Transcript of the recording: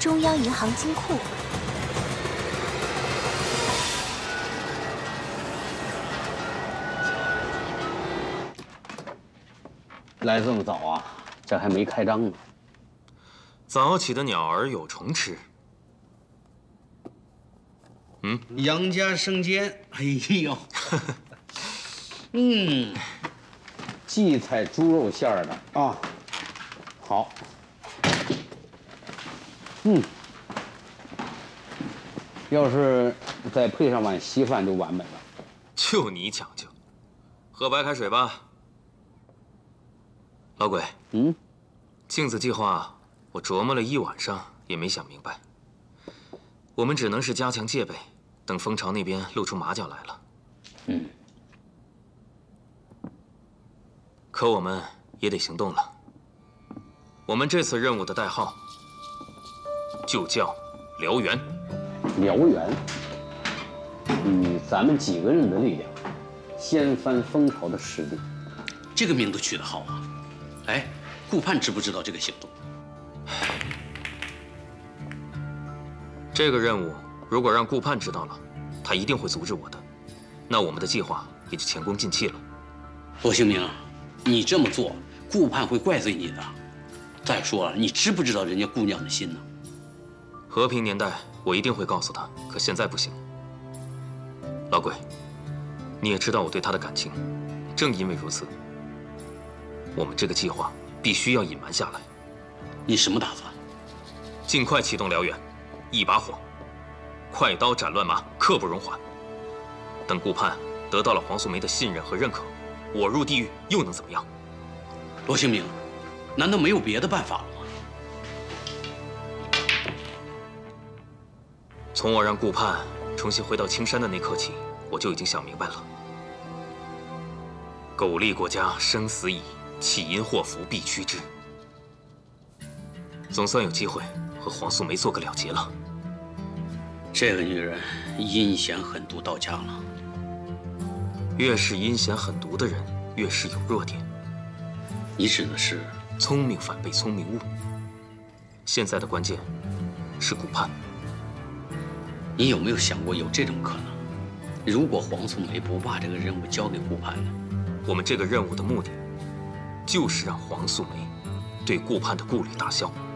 中央银行金库。 来这么早啊？这还没开张呢。 早起的鸟儿有虫吃。 杨家生煎，哎呦， 荠菜猪肉馅儿的啊，好。要是再配上碗稀饭就完美了。 就你讲究，喝白开水吧。老鬼，镜子计划我琢磨了一晚上也没想明白。我们只能是加强戒备，等蜂巢那边露出马脚来了。可我们也得行动了。我们这次任务的代号就叫燎原。 燎原，以咱们几个人的力量，掀翻蜂巢的势力。 这个名字取得好啊！哎，顾盼知不知道这个行动？ 这个任务如果让顾盼知道了，他一定会阻止我的，那我们的计划也就前功尽弃了。 罗兴明，你这么做，顾盼会怪罪你的。再说了，你知不知道人家姑娘的心呢？ 和平年代我一定会告诉他，可现在不行。老鬼，你也知道我对他的感情，正因为如此，我们这个计划必须要隐瞒下来。 你什么打算？ 尽快启动燎原，一把火，快刀斩乱麻，刻不容缓。等顾盼得到了黄素梅的信任和认可，我入地狱又能怎么样？ 罗兴明，难道没有别的办法了吗？ 从我让顾盼重新回到青山的那刻起，我就已经想明白了。苟利国家生死以，岂因祸福必趋之。总算有机会和黄素梅做个了结了。 这个女人阴险狠毒到家了。 越是阴险狠毒的人，越是有弱点。 你指的是聪明反被聪明误。现在的关键是顾盼。 你有没有想过有这种可能？如果黄素梅不把这个任务交给顾盼呢？ 我们这个任务的目的，就是让黄素梅对顾盼的顾虑打消。